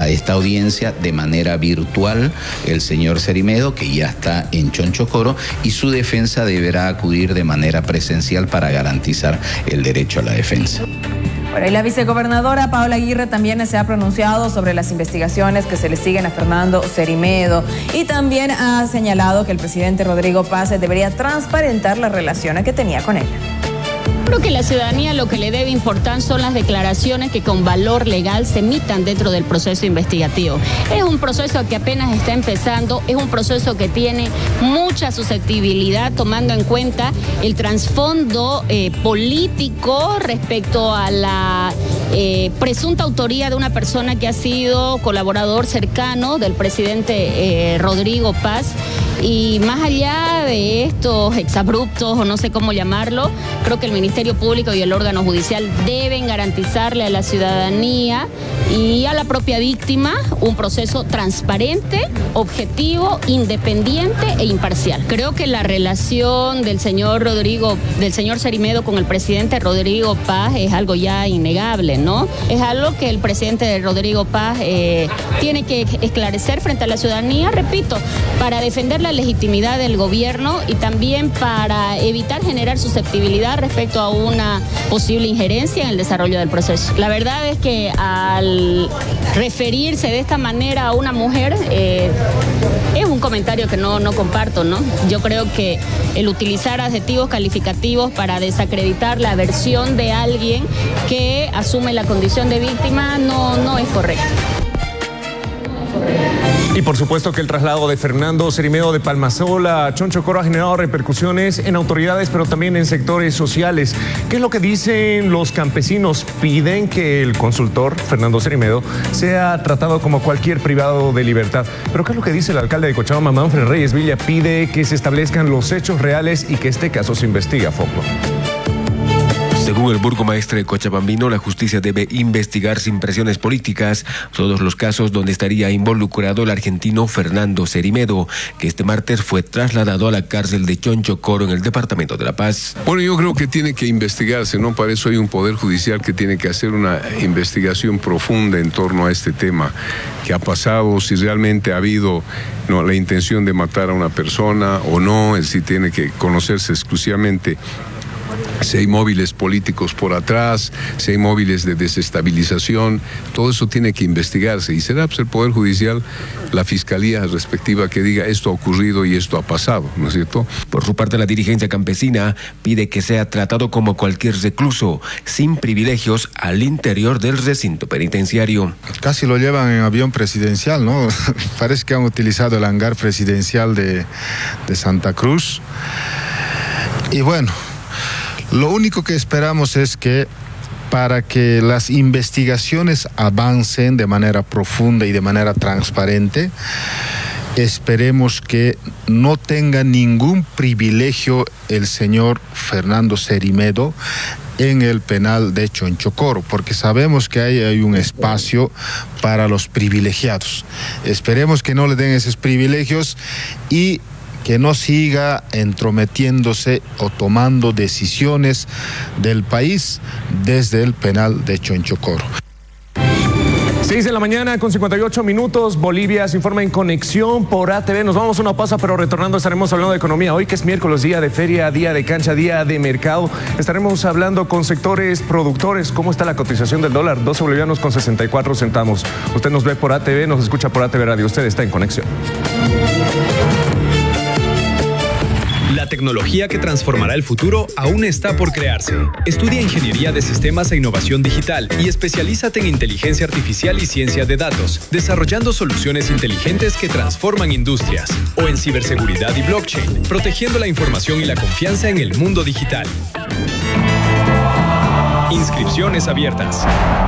a esta audiencia de manera virtual el señor Cerimedo, que ya está en Chonchocoro, y su defensa deberá acudir de manera presencial para garantizar el derecho a la defensa. Bueno, y la vicegobernadora Paola Aguirre también se ha pronunciado sobre las investigaciones que se le siguen a Fernando Cerimedo y también ha señalado que el presidente Rodrigo Paz debería transparentar las relaciones que tenía con él. Creo que la ciudadanía lo que le debe importar son las declaraciones que con valor legal se emitan dentro del proceso investigativo. Es un proceso que apenas está empezando, es un proceso que tiene mucha susceptibilidad tomando en cuenta el trasfondo político respecto a la presunta autoría de una persona que ha sido colaborador cercano del presidente Rodrigo Paz. Y más allá de estos exabruptos, o no sé cómo llamarlo, creo que el Ministerio Público y el órgano judicial deben garantizarle a la ciudadanía y a la propia víctima un proceso transparente, objetivo, independiente e imparcial. Creo que la relación del señor Cerimedo con el presidente Rodrigo Paz es algo ya innegable, ¿no? Es algo que el presidente Rodrigo Paz tiene que esclarecer frente a la ciudadanía, repito, para defender la legitimidad del gobierno y también para evitar generar susceptibilidad respecto a una posible injerencia en el desarrollo del proceso. La verdad es que al referirse de esta manera a una mujer es un comentario que no comparto, ¿no? Yo creo que el utilizar adjetivos calificativos para desacreditar la versión de alguien que asume la condición de víctima no es correcto. Y por supuesto que el traslado de Fernando Cerimedo de Palmasol a Chonchocoro ha generado repercusiones en autoridades, pero también en sectores sociales. ¿Qué es lo que dicen los campesinos? Piden que el consultor, Fernando Cerimedo, sea tratado como cualquier privado de libertad. ¿Pero qué es lo que dice el alcalde de Cochabamba, Manfred Reyes Villa? Pide que se establezcan los hechos reales y que este caso se investigue a fondo. Según el burgomaestre de Cochabambino, la justicia debe investigar sin presiones políticas todos los casos donde estaría involucrado el argentino Fernando Cerimedo, que este martes fue trasladado a la cárcel de Chonchocoro en el departamento de La Paz. Bueno, yo creo que tiene que investigarse, ¿no? Para eso hay un poder judicial que tiene que hacer una investigación profunda en torno a este tema. ¿Qué ha pasado? Si realmente ha habido la intención de matar a una persona o no, es decir, tiene que conocerse exclusivamente si hay móviles políticos por atrás, si hay móviles de desestabilización, todo eso tiene que investigarse y será pues el Poder Judicial, la Fiscalía respectiva que diga esto ha ocurrido y esto ha pasado, ¿no es cierto? Por su parte, la dirigencia campesina pide que sea tratado como cualquier recluso, sin privilegios al interior del recinto penitenciario. Casi lo llevan en avión presidencial, ¿no? Parece que han utilizado el hangar presidencial de Santa Cruz. Y bueno, lo único que esperamos es que para que las investigaciones avancen de manera profunda y de manera transparente, esperemos que no tenga ningún privilegio el señor Fernando Cerimedo en el penal de Chonchocoro, porque sabemos que hay un espacio para los privilegiados. Esperemos que no le den esos privilegios y que no siga entrometiéndose o tomando decisiones del país desde el penal de Chonchocoro. 6 de la mañana con 58 minutos, Bolivia se informa en conexión por ATV. Nos vamos a una pausa, pero retornando estaremos hablando de economía. Hoy que es miércoles, día de feria, día de cancha, día de mercado, estaremos hablando con sectores productores. ¿Cómo está la cotización del dólar? 12 bolivianos con 64 centavos. Usted nos ve por ATV, nos escucha por ATV Radio. Usted está en conexión. La tecnología que transformará el futuro aún está por crearse. Estudia Ingeniería de Sistemas e Innovación Digital y especialízate en Inteligencia Artificial y Ciencia de Datos, desarrollando soluciones inteligentes que transforman industrias. O en Ciberseguridad y Blockchain, protegiendo la información y la confianza en el mundo digital. Inscripciones abiertas.